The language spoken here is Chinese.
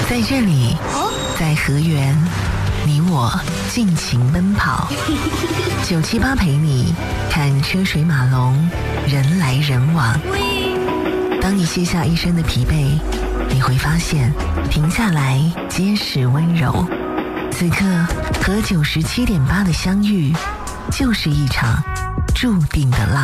在这里，在河源，你我尽情奔跑。978陪你看车水马龙，人来人往。当你卸下一身的疲惫，你会发现停下来皆是温柔。此刻和97.8的相遇，就是一场注定的浪。